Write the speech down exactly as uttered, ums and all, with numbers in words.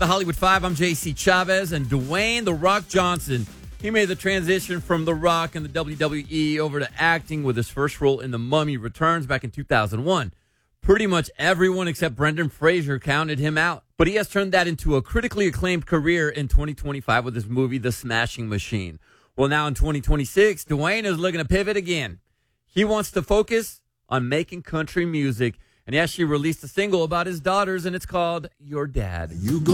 The Hollywood Five, I'm J C Chavez, and Dwayne The Rock Johnson. He made the transition from The Rock and the W W E over to acting with his first role in The Mummy Returns back in two thousand one. Pretty much everyone except Brendan Fraser counted him out. But he has turned that into a critically acclaimed career in twenty twenty-five with his movie The Smashing Machine. Well, now in twenty twenty-six, Dwayne is looking to pivot again. He wants to focus on making country music, and he actually released a single about his daughters, and it's called Your Dad. You go